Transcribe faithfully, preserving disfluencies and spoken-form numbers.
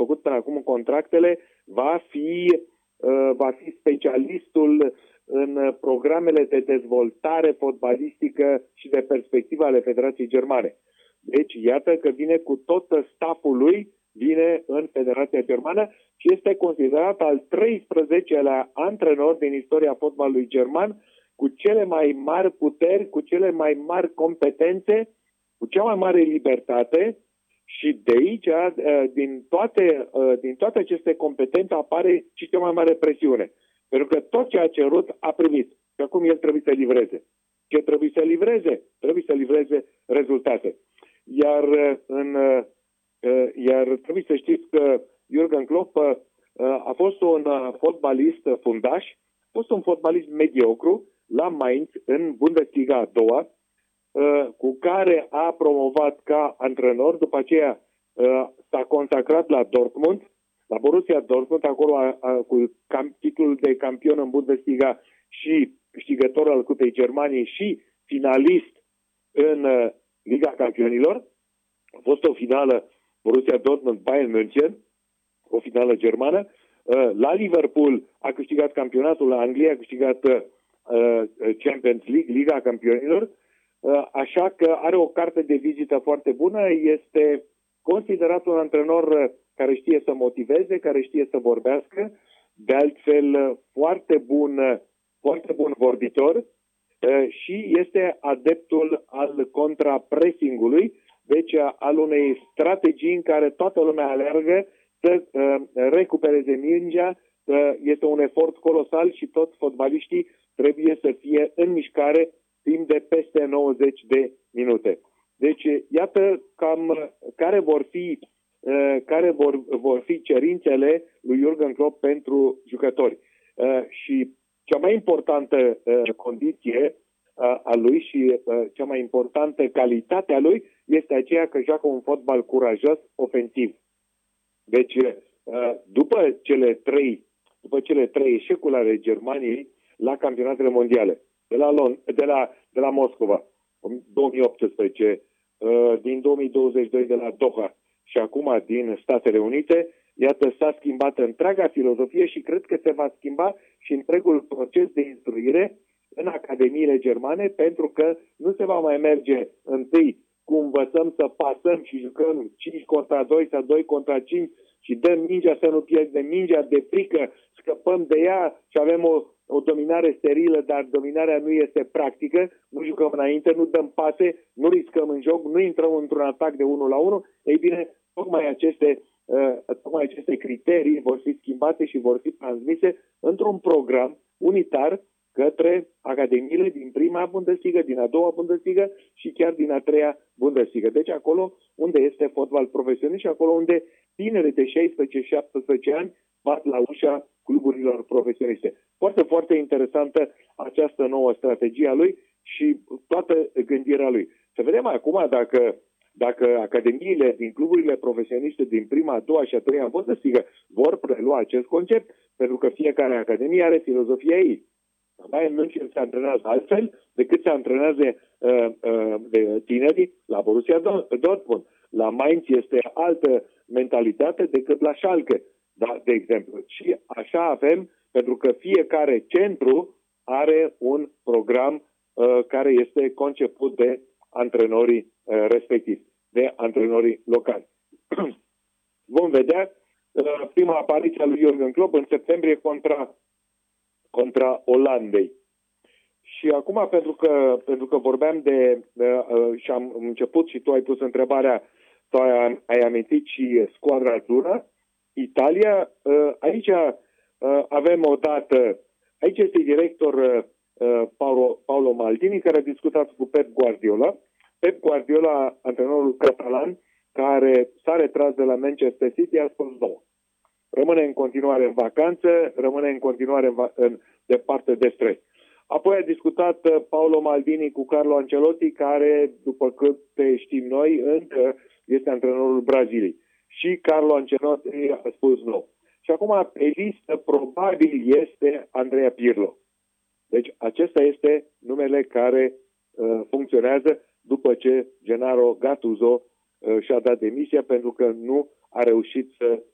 făcut până acum contractele, va fi, uh, va fi specialistul în programele de dezvoltare fotbalistică și de perspectivă ale Federației Germane. Deci, iată că vine cu tot stafful lui, vine în Federația Germană și este considerat al treisprezecelea antrenor din istoria fotbalului german, cu cele mai mari puteri, cu cele mai mari competențe, cu cea mai mare libertate și de aici, din toate, din toate aceste competențe, apare și cea mai mare presiune. Pentru că tot ce a cerut a primit. Și acum el trebuie să livreze. Ce trebuie să livreze? Trebuie să livreze rezultate. Iar, în, iar trebuie să știți că Jürgen Klopp a fost un fotbalist fundaș, a fost un fotbalist mediocru la Mainz în Bundesliga a doua, cu care a promovat ca antrenor, după aceea s-a consacrat la Dortmund, la Borussia Dortmund, acolo a, a, cu cam, titlul de campion în Bundesliga și câștigător al Cupei Germaniei și finalist în uh, Liga Campionilor. A fost o finală Borussia Dortmund-Bayern München, o finală germană. Uh, la Liverpool a câștigat campionatul, la Anglia a câștigat uh, Champions League, Liga Campionilor. Uh, așa că are o carte de vizită foarte bună, este considerat un antrenor care știe să motiveze, care știe să vorbească, de altfel foarte bun, foarte bun vorbitor și este adeptul al contrapressingului, deci al unei strategii în care toată lumea alergă să recupereze mingea. Este un efort colosal și toți fotbaliștii trebuie să fie în mișcare timp de peste nouăzeci de minute. Deci, iată cam care vor fi, uh, care vor, vor fi cerințele lui Jürgen Klopp pentru jucători. Uh, și cea mai importantă uh, condiție uh, a lui și uh, cea mai importantă calitate a lui este aceea că joacă un fotbal curajos, ofensiv. Deci, uh, după cele trei, după cele trei eșecuri ale Germaniei la campionatele mondiale, de la, Lond- de la, de la Moscova, două mii optsprezece, din două mii douăzeci și doi de la Doha și acum din Statele Unite, iată, s-a schimbat întreaga filozofie și cred că se va schimba și întregul proces de instruire în academiile germane, pentru că nu se va mai merge întâi cu învățăm să pasăm și jucăm cinci contra doi sau doi contra cinci și dăm mingea să nu pierdem mingea de frică, scăpăm de ea și avem o o dominare sterilă, dar dominarea nu este practică, nu jucăm înainte, nu dăm pase, nu riscăm în joc, nu intrăm într-un atac de unul la unul. Ei bine, tocmai aceste, uh, tocmai aceste criterii vor fi schimbate și vor fi transmise într-un program unitar către academiile din prima Bundesliga, din a doua Bundesliga și chiar din a treia Bundesliga. Deci acolo unde este fotbal profesionist și acolo unde tineri de șaisprezece șaptesprezece ani bat la ușa cluburilor profesioniste. Foarte, foarte interesantă această nouă strategie a lui și toată gândirea lui. Să vedem acum dacă, dacă academiile din cluburile profesioniste din prima, a doua și a treia Bundesliga vor prelua acest concept, pentru că fiecare academie are filozofia ei. Bayern München se antrenează altfel decât se antrenează uh, uh, de tinerii la Borussia Dortmund. La Mainz este altă mentalitate decât la Schalke, da, de exemplu. Și așa avem, pentru că fiecare centru are un program uh, care este conceput de antrenorii uh, respectivi, de antrenorii locali. Vom vedea uh, prima apariție a lui Jürgen Klopp în septembrie contra, contra Olandei. Și acum, pentru că, pentru că vorbeam de, de uh, și am început și tu ai pus întrebarea, tu ai, ai amintit și squadra azzurra, Italia, uh, aici uh, avem o dată, aici este director uh, Paolo, Paolo Maldini, care a discutat cu Pep Guardiola. Pep Guardiola, antrenorul catalan, care s-a retras de la Manchester City, a spus nu. Rămâne în continuare în vacanță, rămâne în continuare în, va- în departe de stres. Apoi a discutat uh, Paolo Maldini cu Carlo Ancelotti, care, după câte știm noi, încă este antrenorul Braziliei. Și Carlo Ancelotti a spus nu. Și acum pe listă probabil este Andrea Pirlo. Deci acesta este numele care uh, funcționează după ce Gennaro Gattuso uh, și-a dat demisia pentru că nu a reușit să